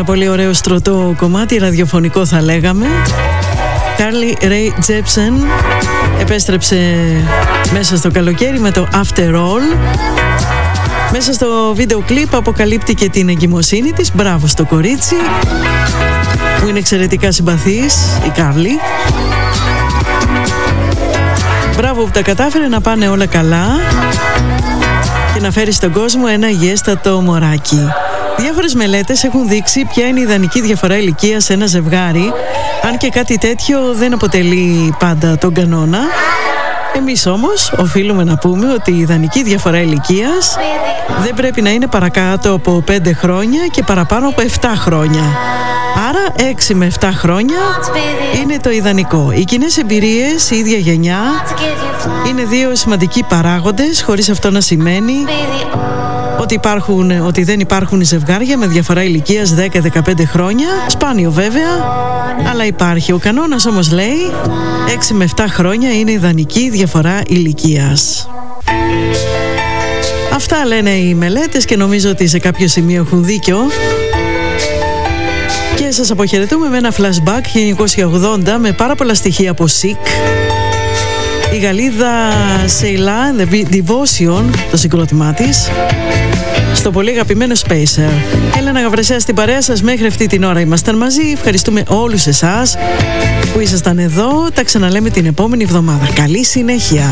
πολύ ωραίο στρωτό κομμάτι, ραδιοφωνικό θα λέγαμε. Carly Rae Jepsen επέστρεψε μέσα στο καλοκαίρι με το After All. Μέσα στο βίντεο κλιπ αποκαλύπτει και την εγκυμοσύνη της. Μπράβο στο κορίτσι που είναι εξαιρετικά συμπαθής, η Carly. Μπράβο που τα κατάφερε να πάνε όλα καλά και να φέρει στον κόσμο ένα υγιέστατο μωράκι. Διάφορες μελέτες έχουν δείξει ποια είναι η ιδανική διαφορά ηλικίας σε ένα ζευγάρι, αν και κάτι τέτοιο δεν αποτελεί πάντα τον κανόνα. Εμείς όμως οφείλουμε να πούμε ότι η ιδανική διαφορά ηλικίας δεν πρέπει να είναι παρακάτω από 5 χρόνια και παραπάνω από 7 χρόνια. Άρα 6 με 7 χρόνια είναι το ιδανικό. Οι κοινές εμπειρίες, η ίδια γενιά, είναι δύο σημαντικοί παράγοντες, χωρίς αυτό να σημαίνει ότι δεν υπάρχουν ζευγάρια με διαφορά ηλικίας 10-15 χρόνια. Σπάνιο βέβαια, αλλά υπάρχει. Ο κανόνας όμως λέει 6 με 7 χρόνια είναι ιδανική διαφορά ηλικίας. Αυτά λένε οι μελέτες και νομίζω ότι σε κάποιο σημείο έχουν δίκιο. Και σας αποχαιρετούμε με ένα flashback 1980 με πάρα πολλά στοιχεία από Sick. Η Γαλλίδα Sheila The Devotion, το συγκρότημά της, στο πολύ αγαπημένο Spacer. Έλενα Γαβρεσέα στην παρέα σας μέχρι αυτή την ώρα ήμασταν μαζί. Ευχαριστούμε όλους εσάς που ήσασταν εδώ. Τα ξαναλέμε την επόμενη εβδομάδα. Καλή συνέχεια.